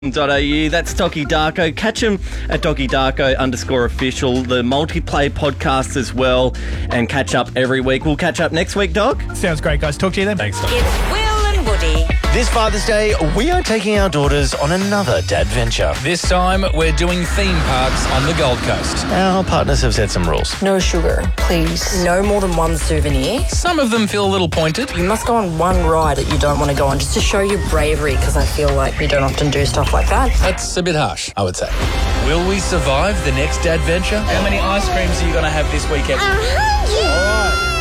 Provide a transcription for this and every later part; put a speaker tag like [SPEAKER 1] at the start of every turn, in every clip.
[SPEAKER 1] That's Docky Darko. Catch him at DockyDarko_official, the multiplayer podcast as well, and catch up every week. We'll catch up next week, Doc.
[SPEAKER 2] Sounds great, guys. Talk to you then.
[SPEAKER 1] Thanks, Doc.
[SPEAKER 3] It's Will and Woody.
[SPEAKER 4] This Father's Day, we are taking our daughters on another dad venture.
[SPEAKER 5] This time, we're doing theme parks on the Gold Coast.
[SPEAKER 4] Our partners have set some rules.
[SPEAKER 6] No sugar, please. No more than one souvenir.
[SPEAKER 5] Some of them feel a little pointed.
[SPEAKER 6] You must go on one ride that you don't want to go on just to show your bravery, because I feel like we don't often do stuff like that.
[SPEAKER 5] That's a bit harsh, I would say. Will we survive the next adventure? How many ice creams are you going to have this weekend?
[SPEAKER 3] 100!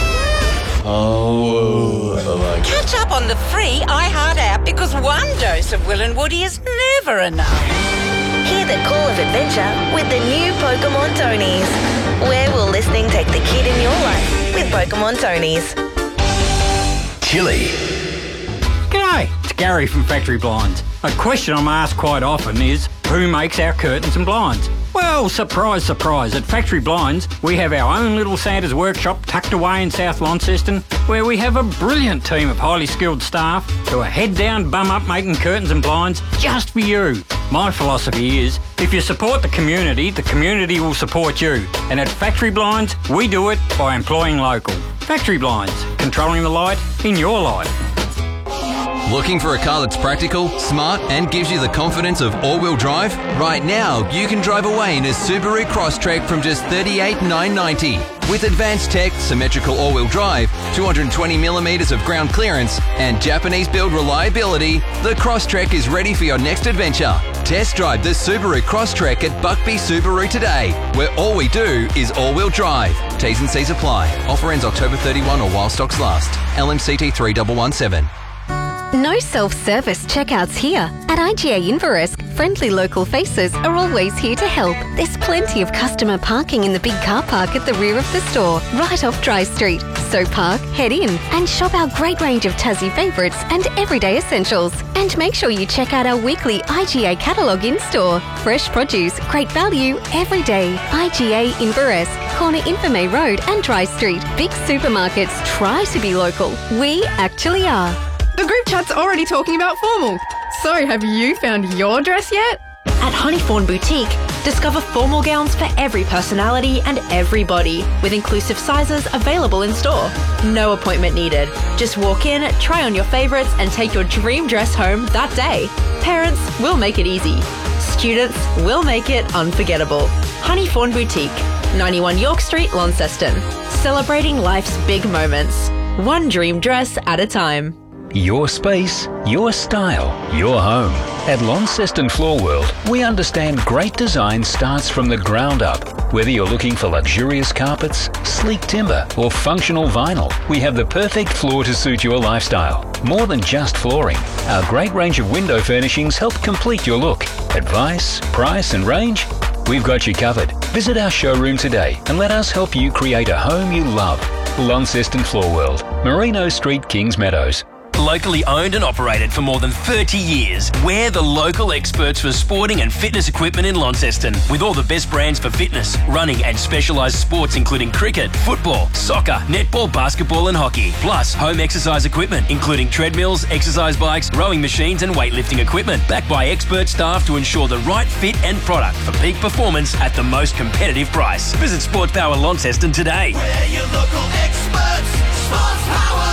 [SPEAKER 3] Catch up on the free iHeart app, because one dose of Will and Woody is never enough.
[SPEAKER 7] Hear the call of adventure with the new Pokemon Tonys. Where will listening take the kid in your life with Pokemon Tonys?
[SPEAKER 4] Chili.
[SPEAKER 8] G'day, it's Gary from Factory Blinds. A question I'm asked quite often is, who makes our curtains and blinds? Well, surprise, surprise, at Factory Blinds, we have our own little Santa's workshop tucked away in South Launceston, where we have a brilliant team of highly skilled staff who are head down, bum up making curtains and blinds just for you. My philosophy is, if you support the community will support you. And at Factory Blinds, we do it by employing local. Factory Blinds, controlling the light in your life.
[SPEAKER 9] Looking for a car that's practical, smart, and gives you the confidence of all-wheel drive? Right now, you can drive away in a Subaru Crosstrek from just $38,990. With advanced tech, symmetrical all-wheel drive, 220mm of ground clearance, and Japanese-build reliability, the Crosstrek is ready for your next adventure. Test drive the Subaru Crosstrek at Buckby Subaru today, where all we do is all-wheel drive. T's and C's apply. Offer ends October 31 or while stocks last. LMCT 3117.
[SPEAKER 10] No self-service checkouts here. At IGA Inveresk, friendly local faces are always here to help. There's plenty of customer parking in the big car park at the rear of the store, right off Dry Street. So park, head in, and shop our great range of Tassie favourites and everyday essentials. And make sure you check out our weekly IGA catalogue in-store. Fresh produce, great value, every day. IGA Inveresk, corner Infirmay Road and Dry Street. Big supermarkets try to be local. We actually are.
[SPEAKER 11] The group chat's already talking about formal. So, have you found your dress yet?
[SPEAKER 12] At Honeythorn Boutique, discover formal gowns for every personality and every body, with inclusive sizes available in store. No appointment needed. Just walk in, try on your favourites, and take your dream dress home that day. Parents will make it easy. Students will make it unforgettable. Honeythorn Boutique, 91 York Street, Launceston. Celebrating life's big moments. One dream dress at a time.
[SPEAKER 13] Your space, your style, your home. At Launceston Floor World, we understand great design starts from the ground up. Whether you're looking for luxurious carpets, sleek timber, or functional vinyl, we have the perfect floor to suit your lifestyle. More than just flooring, our great range of window furnishings help complete your look. Advice, price, and range? We've got you covered. Visit our showroom today and let us help you create a home you love. Launceston Floor World, Merino Street, Kings Meadows.
[SPEAKER 14] Locally owned and operated for more than 30 years, we're the local experts for sporting and fitness equipment in Launceston, with all the best brands for fitness, running and specialised sports including cricket, football, soccer, netball, basketball and hockey, plus home exercise equipment including treadmills, exercise bikes, rowing machines and weightlifting equipment, backed by expert staff to ensure the right fit and product for peak performance at the most competitive price. Visit Sports Power Launceston today.
[SPEAKER 15] We're your local experts, Sports Power.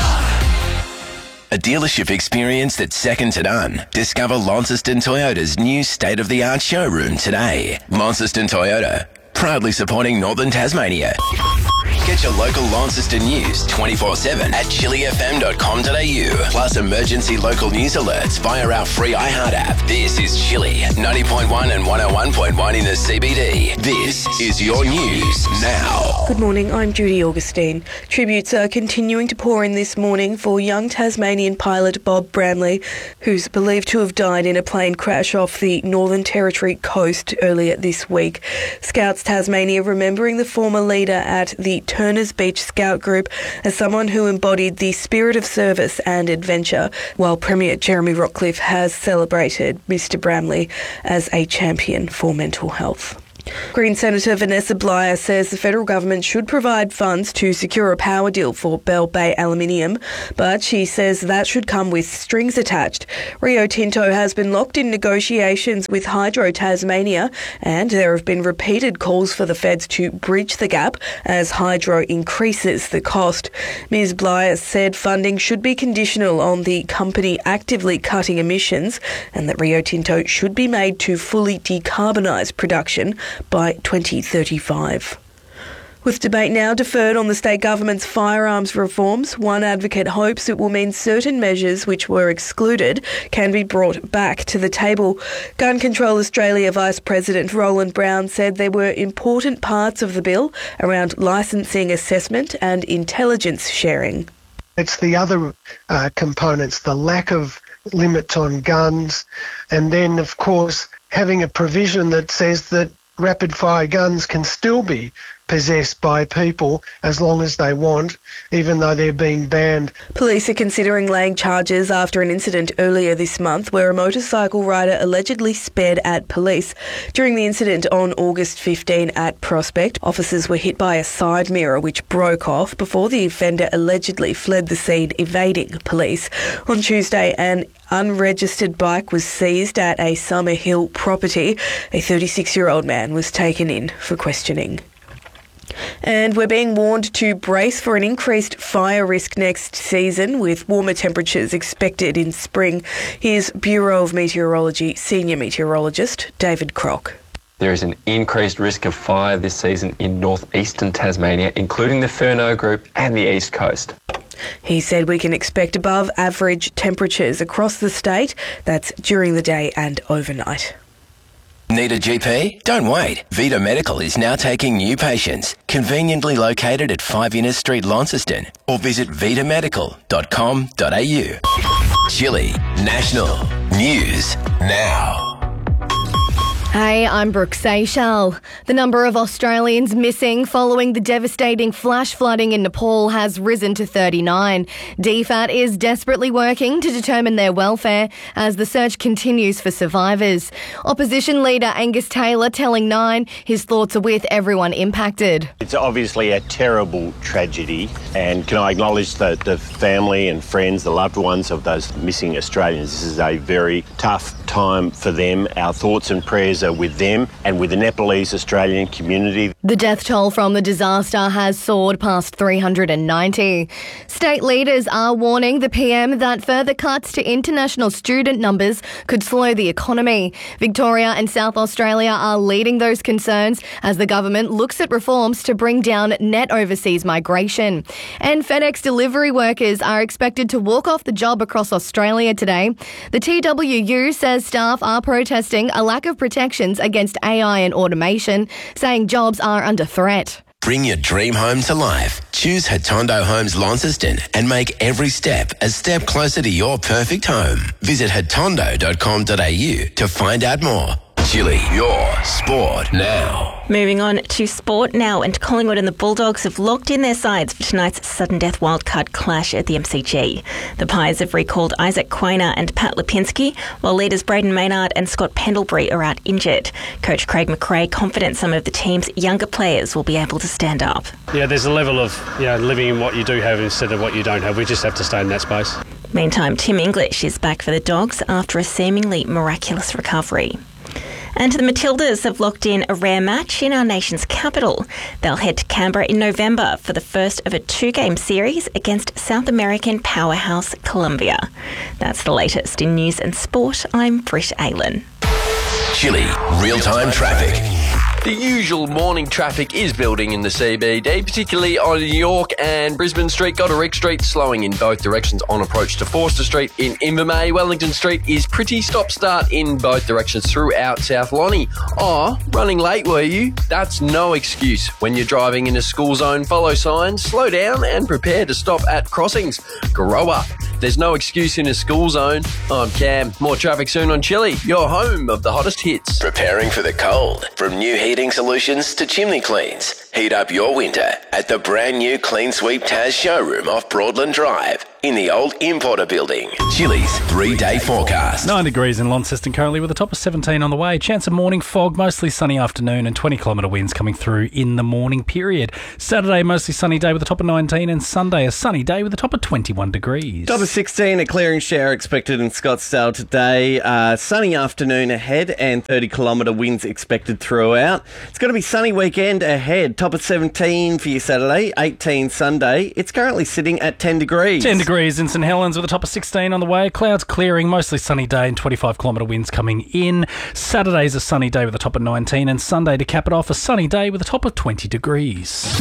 [SPEAKER 16] A dealership experience that's second to none. Discover Launceston Toyota's new state-of-the-art showroom today. Launceston Toyota, proudly supporting Northern Tasmania. Get your local Launceston news 24/7 at chilifm.com.au. Plus emergency local news alerts via our free iHeart app. This is Chili, 90.1 and 101.1 in the CBD. This is your news now.
[SPEAKER 17] Good morning, I'm Judy Augustine. Tributes are continuing to pour in this morning for young Tasmanian pilot Bob Bramley, who's believed to have died in a plane crash off the Northern Territory coast earlier this week. Scouts Tasmania remembering the former leader at the Turners Beach Scout Group as someone who embodied the spirit of service and adventure, while Premier Jeremy Rockcliffe has celebrated Mr Bramley as a champion for mental health. Green Senator Vanessa Blyer says the federal government should provide funds to secure a power deal for Bell Bay Aluminium, but she says that should come with strings attached. Rio Tinto has been locked in negotiations with Hydro Tasmania, and there have been repeated calls for the feds to bridge the gap as Hydro increases the cost. Ms Blyer said funding should be conditional on the company actively cutting emissions and that Rio Tinto should be made to fully decarbonise production by 2035. With debate now deferred on the state government's firearms reforms, one advocate hopes it will mean certain measures which were excluded can be brought back to the table. Gun Control Australia Vice President Roland Brown said there were important parts of the bill around licensing assessment and intelligence sharing.
[SPEAKER 2] It's the other components, the lack of limits on guns, and then, of course, having a provision that says that rapid-fire guns can still be possessed by people as long as they want, even though they're being banned.
[SPEAKER 17] Police are considering laying charges after an incident earlier this month where a motorcycle rider allegedly sped at police. During the incident on August 15 at Prospect, officers were hit by a side mirror which broke off before the offender allegedly fled the scene, evading police. On Tuesday, an unregistered bike was seized at a Summer Hill property. A 36-year-old man was taken in for questioning. And we're being warned to brace for an increased fire risk next season with warmer temperatures expected in spring. Here's Bureau of Meteorology Senior Meteorologist David Crock.
[SPEAKER 18] There is an increased risk of fire this season in northeastern Tasmania, including the Furneaux Group and the East Coast.
[SPEAKER 17] He said we can expect above average temperatures across the state. That's during the day and overnight.
[SPEAKER 16] Need a GP? Don't wait. Vita Medical is now taking new patients. Conveniently located at 5 Innes Street, Launceston. Or visit vitamedical.com.au. Chile National News Now.
[SPEAKER 19] Hey, I'm Brooke Seychelles. The number of Australians missing following the devastating flash flooding in Nepal has risen to 39. DFAT is desperately working to determine their welfare as the search continues for survivors. Opposition leader Angus Taylor telling Nine his thoughts are with everyone impacted.
[SPEAKER 20] It's obviously a terrible tragedy, and can I acknowledge the family and friends, the loved ones of those missing Australians. This is a very tough time for them. Our thoughts and prayers are with them and with the Nepalese Australian community.
[SPEAKER 19] The death toll from the disaster has soared past 390. State leaders are warning the PM that further cuts to international student numbers could slow the economy. Victoria and South Australia are leading those concerns as the government looks at reforms to bring down net overseas migration. And FedEx delivery workers are expected to walk off the job across Australia today. The TWU says staff are protesting a lack of protections against AI and automation, saying jobs are under threat.
[SPEAKER 16] Bring your dream home to life. Choose Hatondo Homes Launceston and make every step a step closer to your perfect home. Visit hatondo.com.au to find out more. Chile, your sport now.
[SPEAKER 21] Moving on to sport now, and Collingwood and the Bulldogs have locked in their sides for tonight's sudden death wildcard clash at the MCG. The Pies have recalled Isaac Quainer and Pat Lipinski, while leaders Braden Maynard and Scott Pendlebury are out injured. Coach Craig McRae confident some of the team's younger players will be able to stand up.
[SPEAKER 22] Yeah, there's a level of living in what you do have instead of what you don't have. We just have to stay in that space.
[SPEAKER 21] Meantime, Tim English is back for the Dogs after a seemingly miraculous recovery. And the Matildas have locked in a rare match in our nation's capital. They'll head to Canberra in November for the first of a 2-game series against South American powerhouse Colombia. That's the latest in news and sport. I'm Britt Aylen.
[SPEAKER 16] Chile, real-time traffic.
[SPEAKER 5] The usual morning traffic is building in the CBD, particularly on York and Brisbane Street. Goderic Street slowing in both directions on approach to Forster Street in Invermay. Wellington Street is pretty stop-start in both directions throughout South Lonnie. Oh, running late were you? That's no excuse. When you're driving in a school zone, follow signs, slow down and prepare to stop at crossings. Grow up. There's no excuse in a school zone. I'm Cam. More traffic soon on Chile, your home of the hottest hits.
[SPEAKER 16] Preparing for the cold. From new heating solutions to chimney cleans, Heat up your winter at the brand new Clean Sweep Taz showroom off Broadland Drive in the old Importer building. Chili's 3-day forecast.
[SPEAKER 1] 9 degrees in Launceston currently with a top of 17 on the way. Chance of morning fog, mostly sunny afternoon and 20-kilometre winds coming through in the morning period. Saturday, mostly sunny day with a top of 19 and Sunday, a sunny day with a top of 21 degrees.
[SPEAKER 6] Top of 16, a clearing shower expected in Scottsdale today. Sunny afternoon ahead and 30-kilometre winds expected throughout. It's going to be sunny weekend ahead. Top of 17 for your Saturday, 18 Sunday. It's currently sitting at 10 degrees.
[SPEAKER 1] 10 degrees in St Helens with a top of 16 on the way. Clouds clearing, mostly sunny day and 25-kilometre winds coming in. Saturday's a sunny day with a top of 19 and Sunday to cap it off, a sunny day with a top of 20 degrees.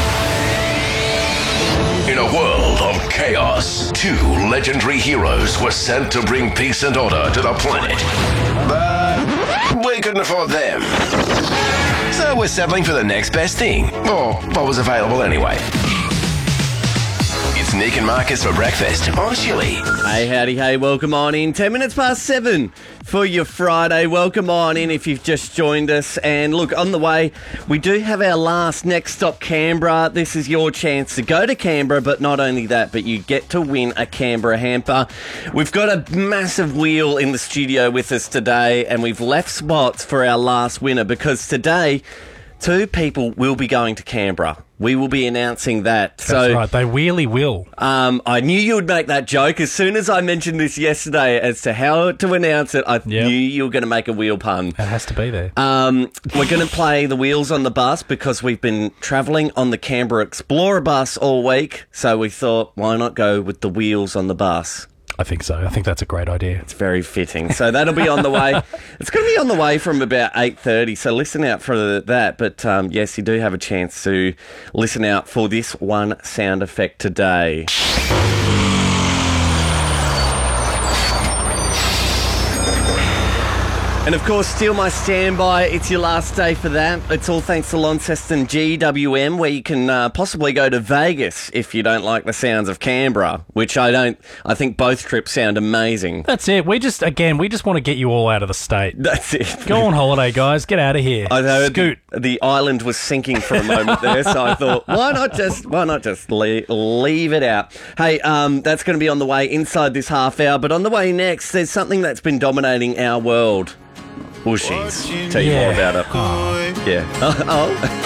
[SPEAKER 16] In a world of chaos, 2 legendary heroes were sent to bring peace and order to the planet. But we couldn't afford them. So we're settling for the next best thing, or what was available anyway. It's Nick and Marcus for breakfast on Chili.
[SPEAKER 6] Hey, howdy, hey, welcome on in. 10 minutes past 7 for your Friday. Welcome on in if you've just joined us. And look, on the way, we do have our last next stop, Canberra. This is your chance to go to Canberra, but not only that, but you get to win a Canberra hamper. We've got a massive wheel in the studio with us today, and we've left spots for our last winner because today 2 people will be going to Canberra. We will be announcing that.
[SPEAKER 1] That's right, they really will.
[SPEAKER 6] I knew you would make that joke. As soon as I mentioned this yesterday as to how to announce it, I knew you were going to make a wheel pun.
[SPEAKER 1] It has to be there.
[SPEAKER 6] We're going to play the wheels on the bus because we've been travelling on the Canberra Explorer bus all week. So we thought, why not go with the wheels on the bus?
[SPEAKER 1] I think so. I think that's a great idea.
[SPEAKER 6] It's very fitting. So that'll be on the way. It's going to be on the way from about 8:30, so listen out for that. But yes, you do have a chance to listen out for this one sound effect today. And of course, Steal My Standby, it's your last day for that. It's all thanks to Launceston GWM, where you can possibly go to Vegas if you don't like the sounds of Canberra, which I think both trips sound amazing.
[SPEAKER 1] That's it. We just want to get you all out of the state.
[SPEAKER 6] That's it.
[SPEAKER 1] Go on holiday, guys. Get out of here.
[SPEAKER 6] I know
[SPEAKER 1] Scoot.
[SPEAKER 6] The island was sinking for a moment there, so I thought, why not just leave it out? Hey, that's going to be on the way inside this half hour, but on the way next, there's something that's been dominating our world. Bushies. Tell you more about it. Yeah.